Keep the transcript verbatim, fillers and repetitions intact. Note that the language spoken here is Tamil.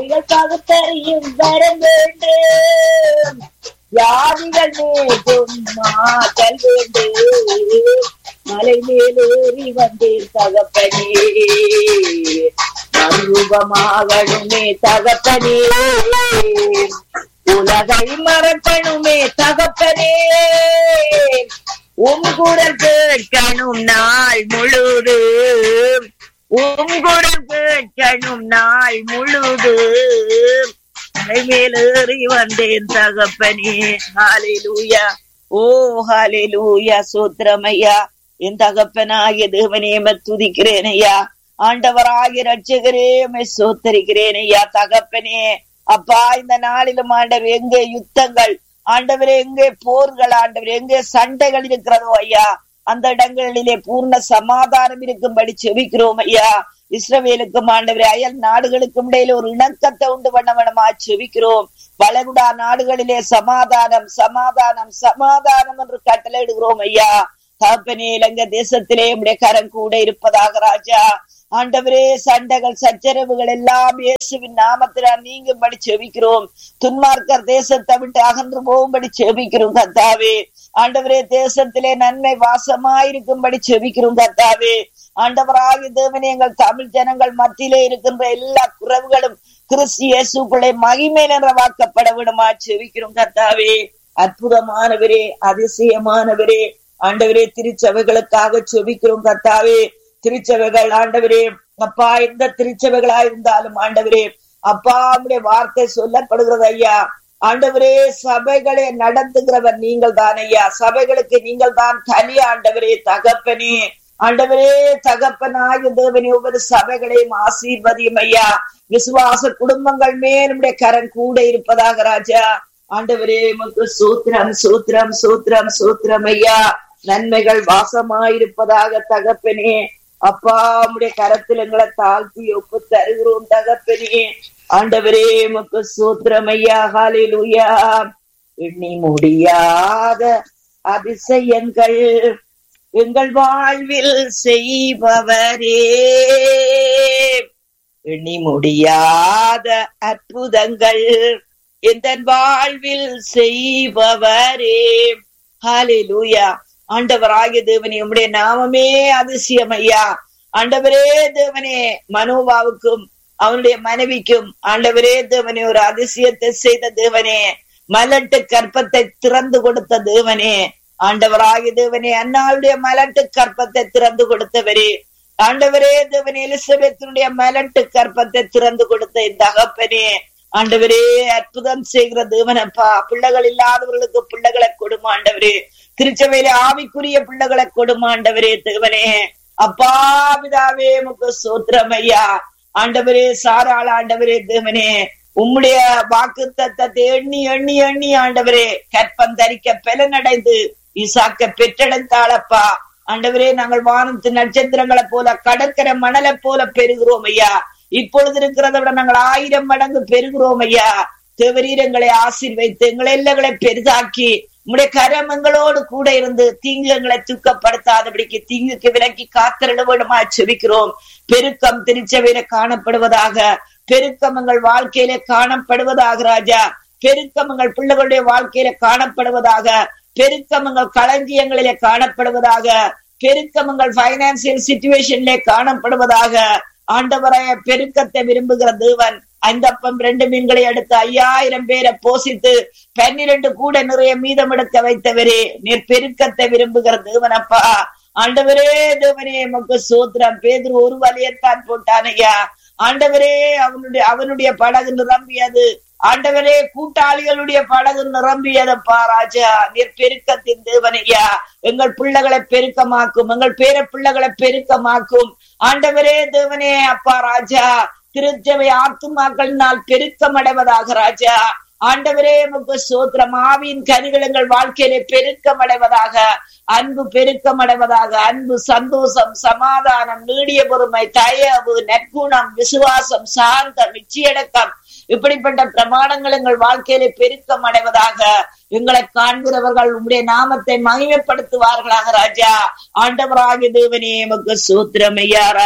ஜாதிகள் பகுத்தறியும் வரம் வேண்டும், ஜாதிகள் மீதும் மாற்றல் வேண்டும். மலை மேலேறி வந்தேன் தகப்பனே, மறுரூபமாகணுமே தகப்பனே, உலகை மறக்கணுமே தகப்பனே, உம் குரல் கேட்கணும் நாள் முழுதும், உம் குரல் கேட்கணும் நாள் முழுதும். மலை மேலேறி வந்தேன் தகப்பனே. ஹல்லேலூயா, ஓ ஹல்லேலூயா, சோத்திரமையா. என் தகப்பனாகிய தேவனே துதிக்கிறேன் ஐயா. ஆண்டவராகிய ரட்சகரே சோத்தரிக்கிறேன் ஐயா. தகப்பனே அப்பா, இந்த நாளிலும் ஆண்டவர் எங்கே யுத்தங்கள், ஆண்டவரே எங்கே போர்கள், ஆண்டவர் எங்கே சண்டைகள் இருக்கிறதோ ஐயா, அந்த இடங்களிலே பூர்ண சமாதானம் இருக்கும்படி செபிக்கிறோம் ஐயா. இஸ்ரவேலுக்கும் ஆண்டவரே அயல் நாடுகளுக்கும் இடையில ஒரு இணக்கத்தை உண்டு பண்ண வேணுமா செபிக்கிறோம். வளைகுடா நாடுகளிலே சமாதானம் சமாதானம் சமாதானம் என்று கட்டளையிடுகிறோம் ஐயா. தகப்பனே, இலங்கை தேசத்திலே உடைய கரம் கூட இருப்பதாக ராஜா. ஆண்டவரே, சண்டைகள் சச்சரவுகள் எல்லாம் இயேசுவின் நாமத்தினால் நீங்கும்படி செபிக்கிறோம். துன்மார்க்கர் தேசத்தை விட்டு அகன்று போகும்படி செபிக்கிறோம் கர்த்தாவே. ஆண்டவரே, தேசத்திலே நன்மை வாசமாயிருக்கும்படி செபிக்கிறோம் கர்த்தாவே. ஆண்டவராகிய தேவனே, எங்கள் தமிழ் ஜனங்கள் மத்தியிலே இருக்கின்ற எல்லா குறைவுகளும் கிறிஸ்து இயேசுக்குள்ளே மகிமை நிறைவாக்கப்பட விடுமா செபிக்கிறோம் கர்த்தாவே. அற்புதமானவரே, அதிசயமானவரே, ஆண்டவரே, திருச்சபைகளுக்காக செபிக்கிறோம் கர்த்தாவே. திருச்சபைகள் ஆண்டவரே அப்பா, எந்த திருச்சபைகளா இருந்தாலும் ஆண்டவரே அப்பா, உம்முடைய வார்த்தை சொல்லப்படுகிறது ஐயா. ஆண்டவரே, சபைகளை நடத்துகிறவர் நீங்கள் தான் ஐயா. சபைகளுக்கு நீங்கள் தான் தனி ஆண்டவரே தகப்பனே. ஆண்டவரே தகப்பனாகிய தேவனே, ஒவ்வொரு சபைகளையும் ஆசீர்வதியும் ஐயா. விசுவாச குடும்பங்கள் மேல் நம்முடைய கரம் கூட இருப்பதாக ராஜா. ஆண்டவரே, உமக்கு சூத்திரம் சூத்திரம் சூத்திரம் சூத்திரம் ஐயா. நன்மைகள் வாசமாயிருப்பதாக தகப்பனே. அப்பா, உம்முடைய கரத்தில் எங்களை தாழ்த்தி ஒப்பு தருகிறோம் தகப்பனே. ஆண்டவரே, உமக்கு சூத்திரம் ஐயா. ஹல்லேலூயா. எண்ணி முடியாத அதிசயங்கள் எங்கள் வாழ்வில் செய்பவரே, எண்ணி முடியாத அற்புதங்கள் எந்த வாழ்வில் செய்பவரே. ஹல்லேலூயா. ஆண்டவராகிய தேவனே, உம்முடைய நாமமே அதிசயம் ஐயா. ஆண்டவரே தேவனே, மனோவாவுக்கும் அவனுடைய மனைவிக்கும் ஆண்டவரே தேவனே ஒரு அதிசயத்தை செய்த தேவனே, மலட்டு கற்பத்தை திறந்து கொடுத்த தேவனே. ஆண்டவராகிய தேவனே, அன்னாளுடைய மலட்டு கற்பத்தை திறந்து கொடுத்தவரே. ஆண்டவரே தேவனே, எலிசபெத்தினுடைய மலட்டு கற்பத்தை திறந்து கொடுத்த இந்த தகப்பனே. ஆண்டவரே, அற்புதம் செய்கிற தேவனப்பா, பிள்ளைகள் இல்லாதவர்களுக்கு பிள்ளைகளை கொடுமா ஆண்டவரே. திருச்சபையில ஆவிக்குரிய பிள்ளைகளை கொடுமா ஆண்டவரே தேவனே. அப்பா பிதாவே, உமக்கு சோத்திரம் ஐயா. ஆண்டவரே, சாராள ஆண்டவரே தேவனே, உம்முடைய வாக்கு தத்தத்தை எண்ணி எண்ணி எண்ணி ஆண்டவரே கற்பம் தரிக்க பலனடைந்து ஈசாக்க பெற்றெடுத்தாளப்பா. ஆண்டவரே, நாங்கள் வானத்து நட்சத்திரங்களை போல கடற்கரை மணலை போல பெறுகிறோம் ஐயா. இப்பொழுது இருக்கிறத விட நாங்கள் ஆயிரம் மடங்கு பெறுகிறோம் ஐயா. தேவரீரங்களை ஆசீர்வைத்து எங்களை எல்லைகளை பெரிதாக்கி உம்முடைய கரம் எங்களோடு கூட இருந்து தீங்கு எங்களை தூக்கப்படுத்தாதபடிக்கு தீங்குக்கு விலக்கி காத்திருட வேண்டுமா செபிக்கிறோம். பெருக்கம் திருச்சபையில காணப்படுவதாக, பெருக்கம் எங்கள் வாழ்க்கையில காணப்படுவதாக ராஜா. பெருக்கம் எங்கள் பிள்ளைகளுடைய வாழ்க்கையில காணப்படுவதாக, பெருக்கம் எங்கள் களஞ்சியங்களிலே காணப்படுவதாக, பெருக்கம் எங்கள் பைனான்சியல் சிச்சுவேஷன்ல காணப்படுவதாக. ஆண்டவராய பெருக்கத்தை விரும்புகிற தேவன் ஐந்தப்பம் ரெண்டு மீன்களை எடுத்து ஐயாயிரம் பேரை போசித்து பன்னிரண்டு கூட நிறைய மீதம் எடுக்க வைத்தவரே, நீர் பெருக்கத்தை விரும்புகிற தேவனப்பா. ஆண்டவரே தேவனே, உமக்கு சோத்திரம். பேதுரு ஒரு வலையத்தான் போட்டான் ஐயா. ஆண்டவரே, அவனுடைய அவனுடைய படகு நிரம்பியது. ஆண்டவரே, கூட்டாளிகளுடைய படகு நிரம்பியதப்பா ராஜா. நீர் பெருக்கத்தின் தேவனையா. எங்கள் பிள்ளைகளை பெருக்கமாக்கும், எங்கள் பேர பிள்ளைகளை பெருக்கமாக்கும். ஆண்டவரே தேவனே அப்பா ராஜா, திருச்சபை ஆத்துமாக்களினால் பெருக்கம் அடைவதாக ராஜா. ஆண்டவரே, உமக்கு சோத்திரம். ஆவியின் கனிகள் எங்கள் வாழ்க்கையிலே பெருக்கம் அடைவதாக, அன்பு பெருக்கம் அடைவதாக. அன்பு, சந்தோஷம், சமாதானம், நீடிய பொறுமை, தயவு, நற்குணம், விசுவாசம், சாந்தம், நிச்சயடக்கம், இப்படிப்பட்ட பிரமாணங்கள் எங்கள் வாழ்க்கையிலே பெருக்கம் அடைவதாக. எங்களை காண்கிறவர்கள் உம்முடைய நாமத்தை மகிமைப்படுத்துவார்களாக ராஜா. ஆண்டவராகிய தேவனே, உமக்கு சோத்திரம் ஐயா.